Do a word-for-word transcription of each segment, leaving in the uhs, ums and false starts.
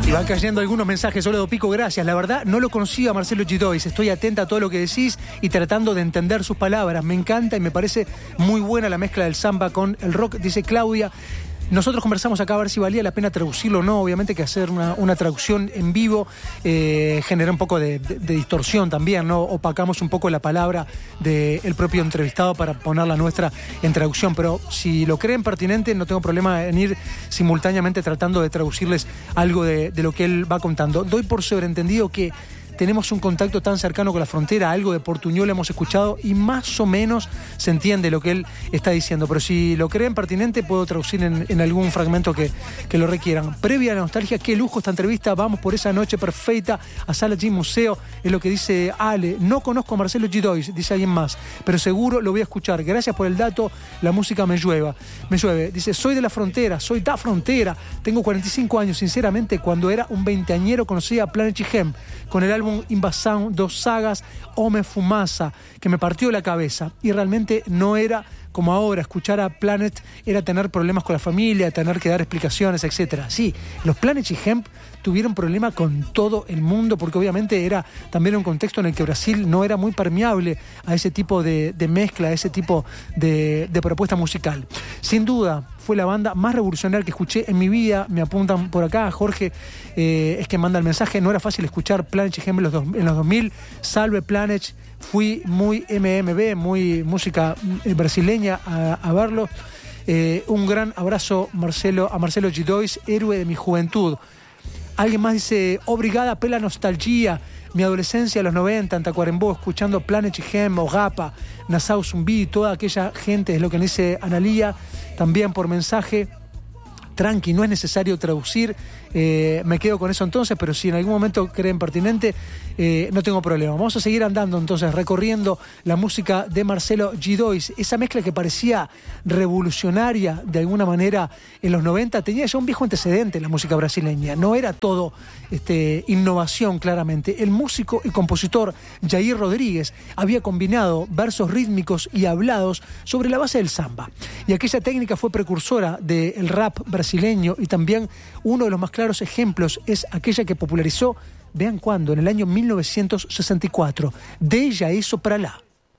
Y van cayendo algunos mensajes. Hola, Pico, gracias. La verdad, no lo conocía a Marcelo Gidois. Estoy atenta a todo lo que decís y tratando de entender sus palabras. Me encanta y me parece muy buena la mezcla del samba con el rock, dice Claudia. Nosotros conversamos acá a ver si valía la pena traducirlo o no. Obviamente que hacer una, una traducción en vivo eh, genera un poco de, de, de distorsión también, ¿no? Opacamos un poco la palabra del propio entrevistado para poner la nuestra en traducción. Pero si lo creen pertinente, no tengo problema en ir simultáneamente tratando de traducirles algo de, de lo que él va contando. Doy por sobreentendido que tenemos un contacto tan cercano con la frontera, algo de portuñol hemos escuchado y más o menos se entiende lo que él está diciendo. Pero si lo creen pertinente, puedo traducir en, en algún fragmento que, que lo requieran. Previa a la nostalgia, qué lujo esta entrevista. Vamos por esa noche perfecta a Sala Gym Museo, es lo que dice Ale. No conozco a Marcelo Gidois, dice alguien más, pero seguro lo voy a escuchar. Gracias por el dato, la música me llueva. Me llueve. Dice, soy de la frontera, soy da frontera. Tengo cuarenta y cinco años, sinceramente, cuando era un veinteañero conocí a Planet Chihem con el álbum Invasão dos Sagas, Home Fumaça, que me partió la cabeza. Y realmente no era como ahora. Escuchar a Planet era tener problemas con la familia, tener que dar explicaciones, etcétera. Sí, los Planet Chihem tuvieron problemas con todo el mundo, porque obviamente era también un contexto en el que Brasil no era muy permeable a ese tipo de, de mezcla, a ese tipo de, de propuesta musical. Sin duda, fue la banda más revolucionaria que escuché en mi vida. Me apuntan por acá, Jorge eh, es que manda el mensaje. No era fácil escuchar Planet Chihem en los, dos, en los dos mil. Salve Planet. Fui muy M M B, muy música brasileña a, a verlo. Eh, un gran abrazo Marcelo, a Marcelo Gidois, héroe de mi juventud. Alguien más dice, obrigada pela nostalgia. Mi adolescencia a los noventa en Tacuarembó, escuchando Planet Chihem, Ogapa, Nassau Zumbi, toda aquella gente, es lo que dice Analía, también por mensaje. Tranqui, no es necesario traducir, eh, me quedo con eso entonces, pero si en algún momento creen pertinente, eh, no tengo problema. Vamos a seguir andando entonces, recorriendo la música de Marcelo Gidois. Esa mezcla que parecía revolucionaria de alguna manera en los noventa, tenía ya un viejo antecedente en la música brasileña. No era todo este, innovación, claramente. El músico y compositor Jair Rodríguez había combinado versos rítmicos y hablados sobre la base del samba. Y aquella técnica fue precursora del rap brasileño. brasileño y también uno de los más claros ejemplos es aquella que popularizó, vean cuándo, en el año mil novecientos sesenta y cuatro, Deixa Isso Pra Lá.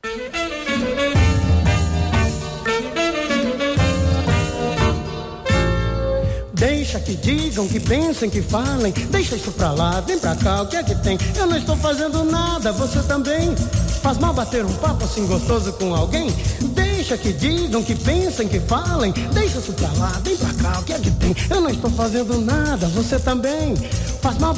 Deixa que digam, que pensem, que falem. Deixa isso pra lá, vem pra cá, o que é que tem? Eu não estou fazendo nada, você também. Faz mal bater um papo assim gostoso com alguém? Deixa que digam, que pensem, que falem. Deixa isso pra lá, vem pra cá, o que é que tem? Eu não estou fazendo nada, você também. Faz mal